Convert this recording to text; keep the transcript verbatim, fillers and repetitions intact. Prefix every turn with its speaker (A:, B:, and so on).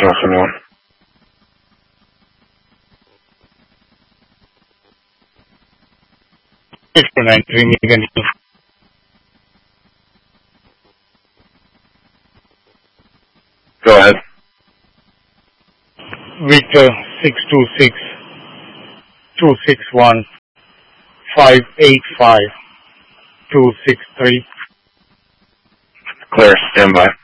A: Control seventy-one.
B: Victor nine three, me again.
A: Go ahead.
B: Victor six two six, two six one, five eight five, two six three.
A: Clear, stand by.